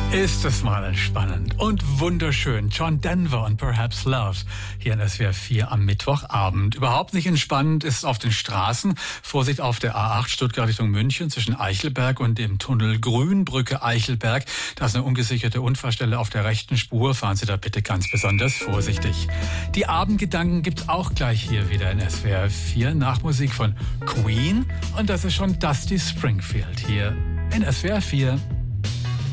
Ist es mal entspannend und wunderschön. John Denver und Perhaps Love hier in SWR 4 am Mittwochabend. Überhaupt nicht entspannend ist auf den Straßen. Vorsicht auf der A8 Stuttgart Richtung München zwischen Eichelberg und dem Tunnel Grünbrücke Eichelberg. Da ist eine ungesicherte Unfallstelle auf der rechten Spur. Fahren Sie da bitte ganz besonders vorsichtig. Die Abendgedanken gibt's auch gleich hier wieder in SWR 4 nach Musik von Queen. Und das ist schon Dusty Springfield hier in SWR 4.